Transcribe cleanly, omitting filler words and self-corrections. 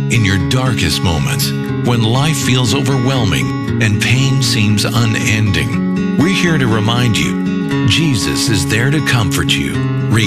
In your darkest moments, when life feels overwhelming and pain seems unending, we're here to remind you, Jesus is there to comfort you.